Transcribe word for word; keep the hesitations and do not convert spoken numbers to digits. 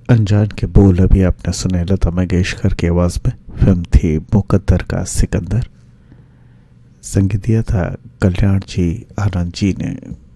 अनजान के बोल अभी आपने सुने लता मंगेशकर की आवाज में। फिल्म थी मुकद्दर का सिकंदर। संगीत दिया था कल्याण जी आनंद जी ने।